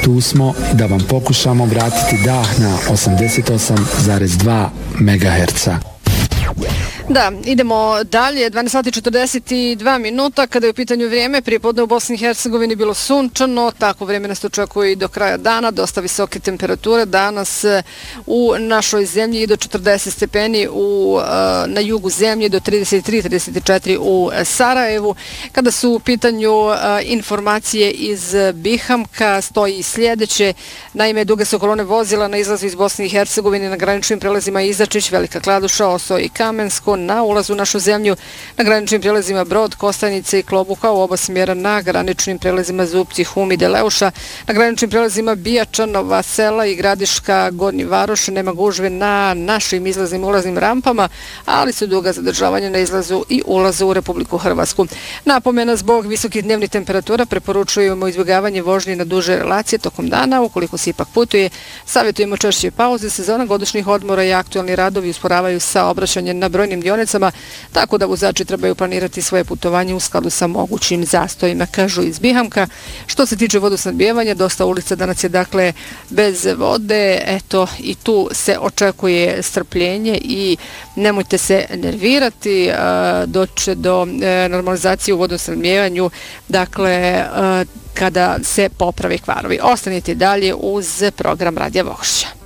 Tu smo da vam pokušamo vratiti dah na 88,2 MHz. Da, idemo dalje, 12:42 minuta, kada je u pitanju vrijeme, prije podne u Bosni i Hercegovini bilo sunčano, tako vrijeme nas očekuje i do kraja dana, dosta visoke temperature, danas u našoj zemlji i do 40 stepeni na jugu zemlje, do 33-34 u Sarajevu. Kada su u pitanju informacije iz Bihamka, stoji sljedeće, naime duge su kolone vozila na izlazu iz Bosne i Hercegovine na graničnim prelazima Izačić, Velika Kladuša, Oso i Kamensko, na ulazu u našu zemlju, na graničnim prelazima Brod, Kostajnice i Klobuka, u oba smjera na graničnim prelazima Zupci, Hum i Deleuša, na graničnim prelazima Bijača, Nova Sela i Gradiška, Gornji Varoš, nema gužve na našim izlaznim ulaznim rampama, ali su duga zadržavanja na izlazu i ulazu u Republiku Hrvatsku. Napomena, zbog visokih dnevnih temperatura preporučujemo izbjegavanje vožnje na duže relacije tokom dana. Ukoliko se ipak putuje, savjetujemo češće pauze. Sezona godišnjih odmora i aktualni radovi usporavaju saobraćanje na brojnim dionicama, tako da vozači trebaju planirati svoje putovanje u skladu sa mogućim zastojima, kažu iz Bihamka. Što se tiče vodosnabdijevanja, dosta ulica danas je dakle bez vode, eto i tu se očekuje strpljenje i nemojte se nervirati, doće do normalizacije u vodosnabdijevanju, dakle kada se poprave kvarovi. Ostanite dalje uz program Radija Vohšća.